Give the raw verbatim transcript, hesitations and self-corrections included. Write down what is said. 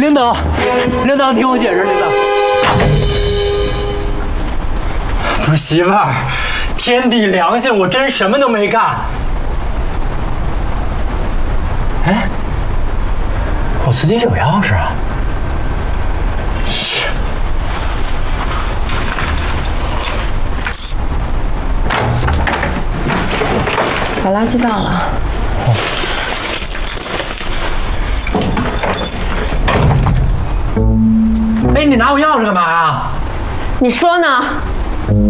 领导，领导听我解释，领导。不是媳妇儿，天地良心，我真什么都没干。哎，我自己有钥匙啊。是。 把垃圾倒了。 哎，你拿我钥匙干嘛呀？ 你说呢？